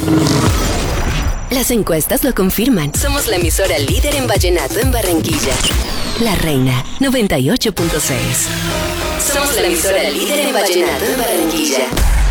Las encuestas lo confirman. Somos la emisora líder en vallenato en Barranquilla. La Reina 98.6. Somos la emisora líder en vallenato en Barranquilla.